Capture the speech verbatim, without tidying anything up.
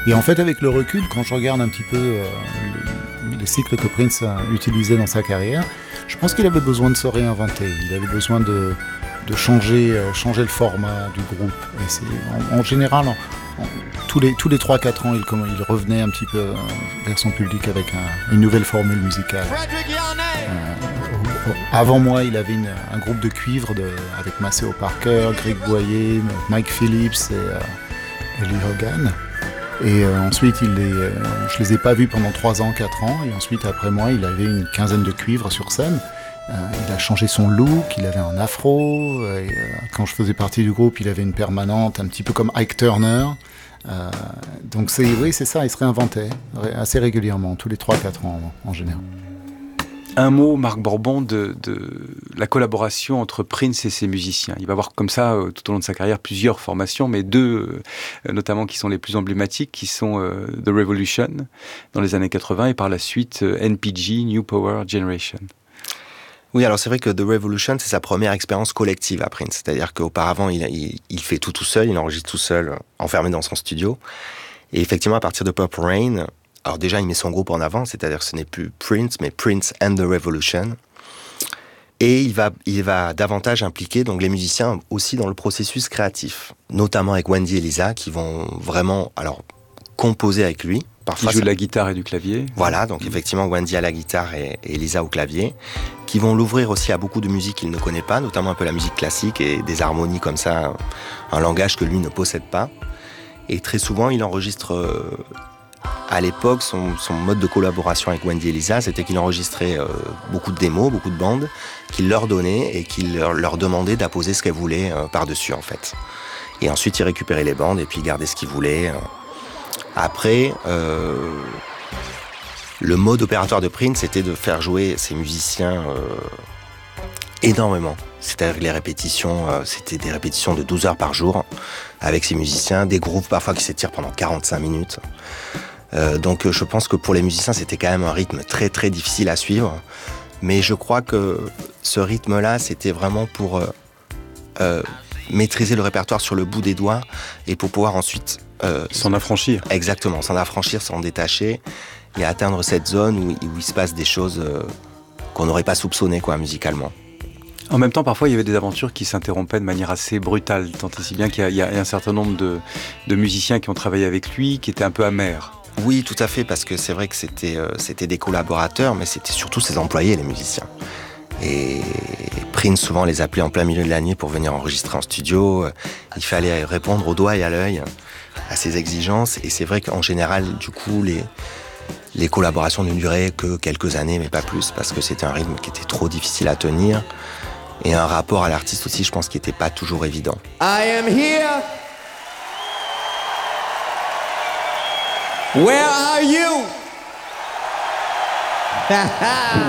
Et en fait, avec le recul, quand je regarde un petit peu euh, le, les cycles que Prince a utilisés dans sa carrière, je pense qu'il avait besoin de se réinventer. Il avait besoin de, de changer, euh, changer le format du groupe. Et c'est, en, en général, en, en, tous les, tous les trois quatre ans, il, comme, il revenait un petit peu euh, vers son public avec un, une nouvelle formule musicale. Euh, Avant moi, il avait une, un groupe de cuivre de, avec Maceo Parker, Greg Boyer, Mike Phillips et euh, Ellie Hogan. Et euh, ensuite, il les, euh, je les ai pas vus pendant trois ans, quatre ans. Et ensuite, après moi, il avait une quinzaine de cuivres sur scène. Euh, il a changé son look, il avait un afro. Et, euh, quand je faisais partie du groupe, il avait une permanente, un petit peu comme Ike Turner. Euh, donc c'est, oui, c'est ça, il se réinventait assez régulièrement, tous les trois quatre ans en, en général. Un mot, Marc Borbon, de, de la collaboration entre Prince et ses musiciens. Il va avoir comme ça, euh, tout au long de sa carrière, plusieurs formations, mais deux, euh, notamment, qui sont les plus emblématiques, qui sont euh, The Revolution, dans les années quatre-vingts, et par la suite, euh, N P G, New Power Generation. Oui, alors c'est vrai que The Revolution, c'est sa première expérience collective à Prince. C'est-à-dire qu'auparavant, il, il, il fait tout tout seul, il enregistre tout seul, enfermé dans son studio. Et effectivement, à partir de Purple Rain, alors déjà, il met son groupe en avant, c'est-à-dire que ce n'est plus Prince, mais Prince and the Revolution. Et il va, il va davantage impliquer donc, les musiciens aussi dans le processus créatif, notamment avec Wendy et Lisa, qui vont vraiment alors, composer avec lui. Parfois, qui jouent de la guitare et du clavier. Voilà, donc mmh. effectivement, Wendy à la guitare et, et Lisa au clavier, qui vont l'ouvrir aussi à beaucoup de musique qu'il ne connaît pas, notamment un peu la musique classique et des harmonies comme ça, un langage que lui ne possède pas. Et très souvent, il enregistre... Euh, À l'époque, son, son mode de collaboration avec Wendy et Lisa, c'était qu'il enregistrait euh, beaucoup de démos, beaucoup de bandes, qu'il leur donnait et qu'il leur, leur demandait d'apposer ce qu'elles voulaient euh, par-dessus, en fait. Et ensuite, il récupérait les bandes et puis il gardait ce qu'il voulait. Euh. Après, euh, le mode opératoire de Prince, c'était de faire jouer ses musiciens euh, énormément. C'est-à-dire que les répétitions, euh, c'était des répétitions de douze heures par jour, avec ses musiciens, des groupes parfois qui s'étirent pendant quarante-cinq minutes. Euh, donc je pense que pour les musiciens, c'était quand même un rythme très très difficile à suivre. Mais je crois que ce rythme-là, c'était vraiment pour euh, euh, maîtriser le répertoire sur le bout des doigts et pour pouvoir ensuite... Euh, s'en affranchir. Exactement, s'en affranchir, s'en détacher et atteindre cette zone où, où il se passe des choses euh, qu'on n'aurait pas soupçonnées quoi, musicalement. En même temps, parfois, il y avait des aventures qui s'interrompaient de manière assez brutale, tant et si bien qu'il y a, il y a un certain nombre de, de musiciens qui ont travaillé avec lui, qui étaient un peu amers. Oui, tout à fait, parce que c'est vrai que c'était, euh, c'était des collaborateurs, mais c'était surtout ses employés, les musiciens. Et Prince souvent les appelait en plein milieu de l'année pour venir enregistrer en studio. Il fallait répondre au doigt et à l'œil à ses exigences. Et c'est vrai qu'en général, du coup, les, les collaborations ne duraient que quelques années, mais pas plus, parce que c'était un rythme qui était trop difficile à tenir. Et un rapport à l'artiste aussi, je pense, qui n'était pas toujours évident. I am here. Where are you?